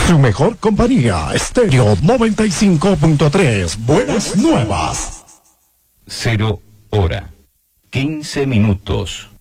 Su mejor compañía, Estéreo 95.3. Buenas nuevas. 0 hora, 15 minutos.